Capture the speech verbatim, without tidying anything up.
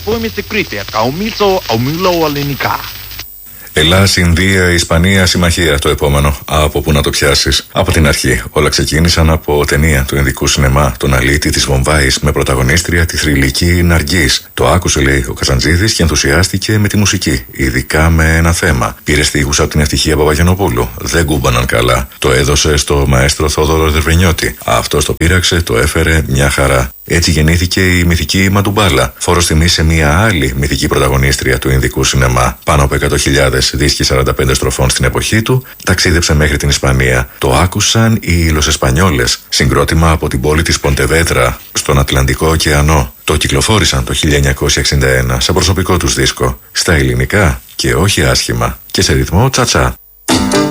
fuimos secrete, Caumizo, Aumulo, Olenica. Ελλάς, Ινδία, Ισπανία, συμμαχία το επόμενο. Από πού να το πιάσεις? Από την αρχή. Όλα ξεκίνησαν από ταινία του Ινδικού σινεμά, τον Αλήτη της Βομβάης, με πρωταγωνίστρια τη θρυλική Ναργής. Το άκουσε, λέει, ο Καζαντζίδης και ενθουσιάστηκε με τη μουσική. Ειδικά με ένα θέμα. Πήρε στίχους από την Ευτυχία Παπαγενοπούλου. Δεν κούμπαναν καλά. Το έδωσε στο μαέστρο Θόδωρο Δερβενιώτη. Αυτός το πείραξε, το έφερε μια χαρά. Έτσι γεννήθηκε η μυθική Μαντουμπάλα, φόρος τιμής σε μια άλλη μυθική πρωταγωνίστρια του Ινδικού σινεμά. Πάνω από εκατό χιλιάδες δίσκοι σαράντα πέντε στροφών στην εποχή του, ταξίδεψε μέχρι την Ισπανία. Το άκουσαν οι Los Españoles, συγκρότημα από την πόλη της Ποντεβέτρα, στον Ατλαντικό ωκεανό. Το κυκλοφόρησαν το χίλια εννιακόσια εξήντα ένα σε προσωπικό τους δίσκο, στα ελληνικά και όχι άσχημα, και σε ρυθμό τσατσά.